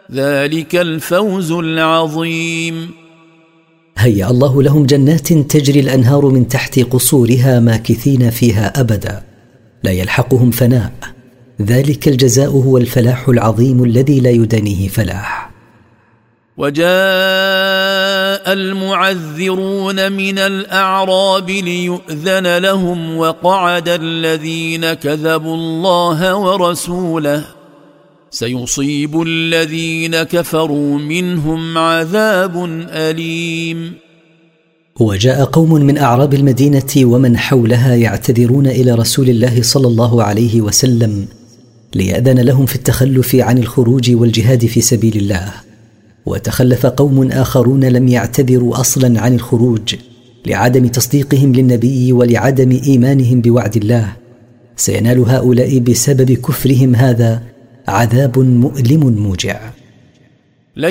ذلك الفوز العظيم. هيأ الله لهم جنات تجري الأنهار من تحت قصورها ماكثين فيها أبدا، لا يلحقهم فناء. ذلك الجزاء هو الفلاح العظيم الذي لا يدانيه فلاح. وجاء المعذرون من الأعراب ليؤذن لهم، وقعد الذين كذبوا الله ورسوله، سيصيب الذين كفروا منهم عذاب أليم. وجاء قوم من أعراب المدينة ومن حولها يعتذرون إلى رسول الله صلى الله عليه وسلم ليأذن لهم في التخلف عن الخروج والجهاد في سبيل الله. وتخلف قوم آخرون لم يعتذروا أصلا عن الخروج لعدم تصديقهم للنبي ولعدم إيمانهم بوعد الله. سينال هؤلاء بسبب كفرهم هذا عذاب مؤلم موجع.